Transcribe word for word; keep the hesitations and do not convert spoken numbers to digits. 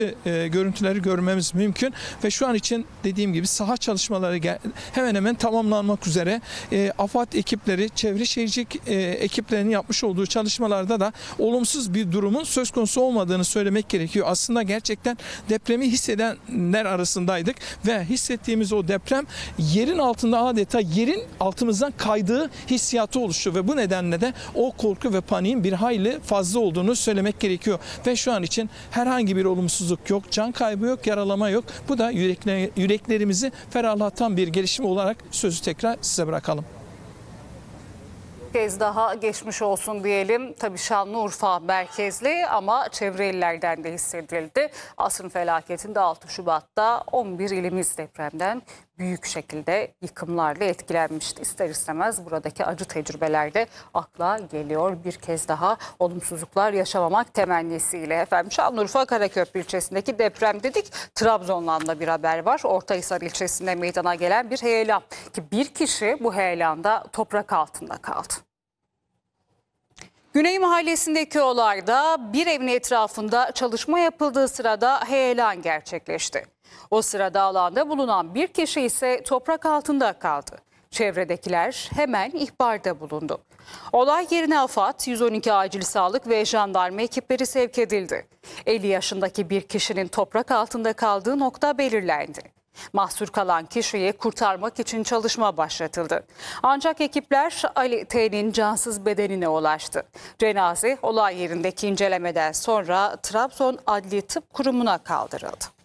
E, görüntüleri görmemiz mümkün ve şu an için dediğim gibi saha çalışmaları hemen hemen tamamlanmak üzere. E, AFAD ekipleri, Çevre Şehircilik e, ekiplerinin yapmış olduğu çalışmalarda da olumsuz bir durumun söz konusu olmadığını söylemek gerekiyor. Aslında gerçekten depremi hissedenler arasındaydık ve hissettiğimiz o deprem yerin altında adeta yerin altımızdan kaydığı hissiyatı oluştu ve bu nedenle de o korku ve paniğin bir hayli fazla olduğunu söylemek gerekiyor ve şu an için herhangi bir olumsuz yok, can kaybı yok, yaralama yok. Bu da yüreklerimizi ferahlatan bir gelişme olarak sözü tekrar size bırakalım. Bir kez daha geçmiş olsun diyelim. Tabii Şanlıurfa merkezli ama çevre illerden de hissedildi. Asrın felaketinde altı Şubat'ta on bir ilimiz depremden büyük şekilde yıkımlarla etkilenmişti. İster istemez buradaki acı tecrübeler de akla geliyor. Bir kez daha olumsuzluklar yaşamamak temennisiyle. Efendim Şanlıurfa Karaköprü ilçesindeki deprem dedik. Trabzon'dan da bir haber var. Ortahisar ilçesinde meydana gelen bir heyelan. Ki bir kişi bu heyelanda toprak altında kaldı. Güney Mahallesi'ndeki olayda bir evin etrafında çalışma yapıldığı sırada heyelan gerçekleşti. O sırada alanda bulunan bir kişi ise toprak altında kaldı. Çevredekiler hemen ihbarda bulundu. Olay yerine AFAD, yüz on iki acil sağlık ve jandarma ekipleri sevk edildi. elli yaşındaki bir kişinin toprak altında kaldığı nokta belirlendi. Mahsur kalan kişiyi kurtarmak için çalışma başlatıldı. Ancak ekipler Ali T'nin cansız bedenine ulaştı. Cenaze olay yerindeki incelemeden sonra Trabzon Adli Tıp Kurumu'na kaldırıldı.